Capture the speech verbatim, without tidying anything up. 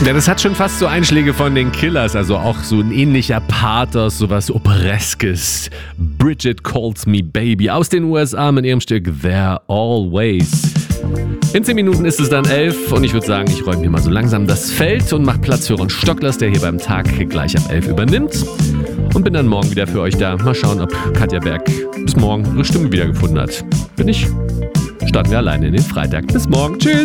Ja, das hat schon fast so Einschläge von den Killers, also auch so ein ähnlicher Pathos, sowas Opereskes. Bridget Calls Me Baby aus den U S A mit ihrem Stück There Always. In zehn Minuten ist es dann elf und ich würde sagen, ich räume hier mal so langsam das Feld und mache Platz für Ron Stocklers, der hier beim Tag gleich ab elf übernimmt. Und bin dann morgen wieder für euch da. Mal schauen, ob Katja Berg bis morgen ihre Stimme wiedergefunden hat. Bin ich? Starten wir alleine in den Freitag. Bis morgen. Tschüss.